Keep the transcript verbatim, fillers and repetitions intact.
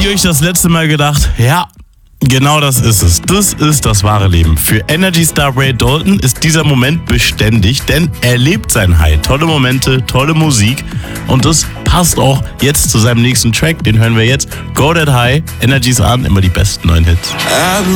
ihr euch das letzte Mal gedacht, ja, genau das ist es. Das ist das wahre Leben. Für Energy Star Ray Dalton ist dieser Moment beständig, denn er lebt sein High. Tolle Momente, tolle Musik und das passt auch jetzt zu seinem nächsten Track. Den hören wir jetzt. Go That High, Energy's an, immer die besten neuen Hits.